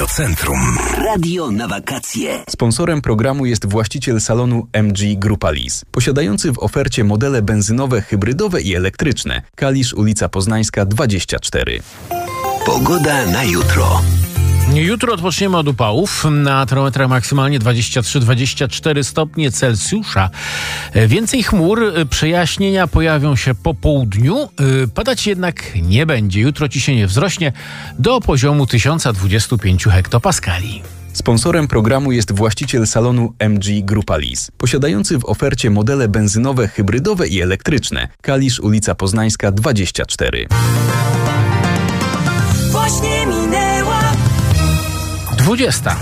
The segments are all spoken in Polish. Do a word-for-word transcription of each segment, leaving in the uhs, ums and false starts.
Radiocentrum. Radio na wakacje. Sponsorem programu jest właściciel salonu M G Grupa Lease, posiadający w ofercie modele benzynowe, hybrydowe i elektryczne. Kalisz, ulica Poznańska dwadzieścia cztery. Pogoda na jutro. Jutro odpoczniemy od upałów. Na termometrach maksymalnie dwadzieścia trzy dwadzieścia cztery stopnie Celsjusza. Więcej chmur, przejaśnienia pojawią się po południu. Padać jednak nie będzie. Jutro ciśnienie wzrośnie do poziomu tysiąc dwadzieścia pięć hektopaskali. Sponsorem programu jest właściciel salonu M G Grupa Lease, posiadający w ofercie modele benzynowe, hybrydowe i elektryczne. Kalisz, ulica Poznańska dwadzieścia cztery. Właśnie minęła dwudziesta.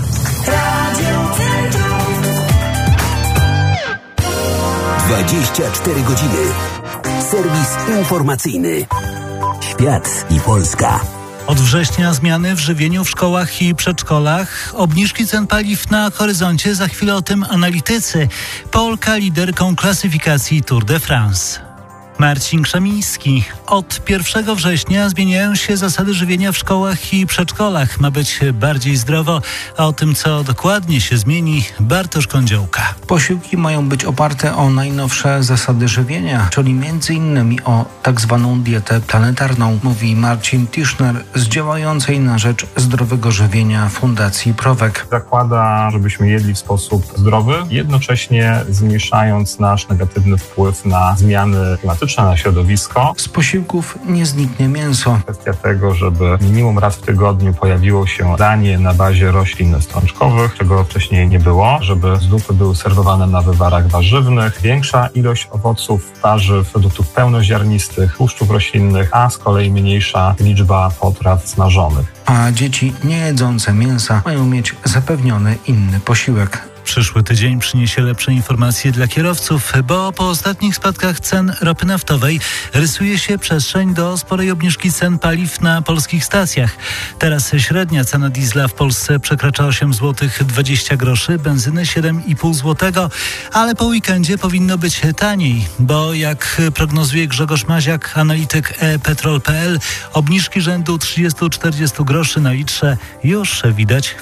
dwadzieścia cztery godziny. Serwis informacyjny. Świat i Polska. Od września zmiany w żywieniu w szkołach i przedszkolach, obniżki cen paliw na horyzoncie, za chwilę o tym analitycy. Polka liderką klasyfikacji Tour de France. Marcin Krzemiński. Od pierwszego września zmieniają się zasady żywienia w szkołach i przedszkolach. Ma być bardziej zdrowo, a o tym, co dokładnie się zmieni, Bartosz Kądziołka. Posiłki mają być oparte o najnowsze zasady żywienia, czyli między innymi o tak zwaną dietę planetarną, mówi Marcin Tischner z działającej na rzecz zdrowego żywienia Fundacji Prowek. Zakłada, żebyśmy jedli w sposób zdrowy, jednocześnie zmniejszając nasz negatywny wpływ na zmiany klimatyczne, na środowisko. Z posiłków nie zniknie mięso. Kwestia tego, żeby minimum raz w tygodniu pojawiło się danie na bazie roślin strączkowych, czego wcześniej nie było, żeby zupy były serwowane na wywarach warzywnych, większa ilość owoców, warzyw, produktów pełnoziarnistych, tłuszczów roślinnych, a z kolei mniejsza liczba potraw smażonych. A dzieci nie jedzące mięsa mają mieć zapewniony inny posiłek. Przyszły tydzień przyniesie lepsze informacje dla kierowców, bo po ostatnich spadkach cen ropy naftowej rysuje się przestrzeń do sporej obniżki cen paliw na polskich stacjach. Teraz średnia cena diesla w Polsce przekracza osiem złotych dwadzieścia groszy, benzyny siedem i pół złotego, ale po weekendzie powinno być taniej, bo jak prognozuje Grzegorz Maziak, analityk e petrol kropka p l, obniżki rzędu trzydzieści do czterdziestu groszy na litrze już widać